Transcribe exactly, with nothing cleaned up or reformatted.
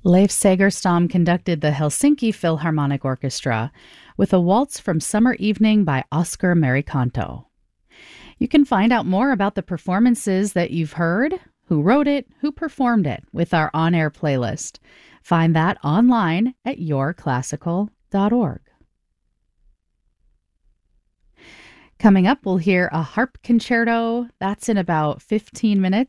Leif Segerstam conducted the Helsinki Philharmonic Orchestra with a waltz from Summer Evening by Oscar Maricanto. You can find out more about the performances that you've heard, who wrote it, who performed it, with our on-air playlist. Find that online at your classical dot org. Coming up, we'll hear a harp concerto. That's in about fifteen minutes.